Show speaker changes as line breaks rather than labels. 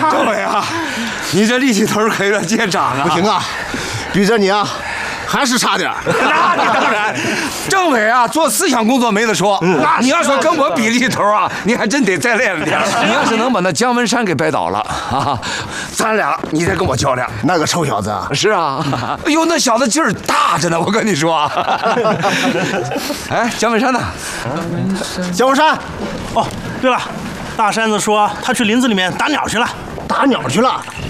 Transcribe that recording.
政委啊，你这力气头可有点见长啊！
不行啊，比着你啊，还是差点。
那你当然，政委啊，做思想工作没得说。你要说跟我比力头啊，你还真得再练了点。你要是能把那姜文山给掰倒了啊，咱俩你再跟我较量。
那个臭小子，
是啊，哎呦，那小子劲儿大着呢，我跟你说。哎，姜文山呢？
姜文山，
哦，对了，大山子说他去林子里面打鸟去了。
打鸟去了。